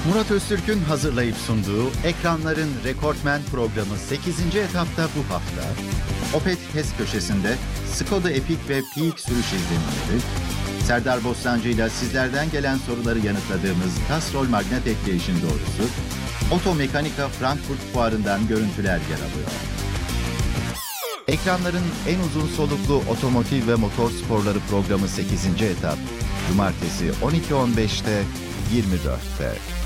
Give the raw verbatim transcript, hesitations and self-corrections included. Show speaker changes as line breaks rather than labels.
Murat Öztürk'ün hazırlayıp sunduğu Ekranların Rekortmen programı sekizinci etapta bu hafta Opet test köşesinde Skoda Epic ve Peak sürüş izlenimleri, Serdar Bostancı ile sizlerden gelen soruları yanıtladığımız Castrol Magnet ekleyişin doğrusu, Otomekanika Frankfurt Fuarı'ndan görüntüler yer alıyor. Ekranların en uzun soluklu otomotiv ve motor sporları programı sekizinci etap, Cumartesi on iki on beşte yirmi dörtte.